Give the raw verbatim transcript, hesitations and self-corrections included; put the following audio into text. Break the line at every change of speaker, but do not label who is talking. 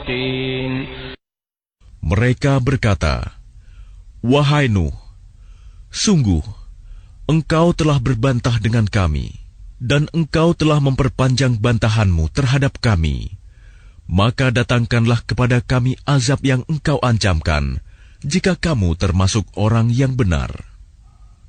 الصادقين.
Mereka berkata, Wahai Nuh, sungguh, engkau telah berbantah dengan kami, dan engkau telah memperpanjang bantahanmu terhadap kami. Maka datangkanlah kepada kami azab yang engkau ancamkan, jika kamu termasuk orang yang benar.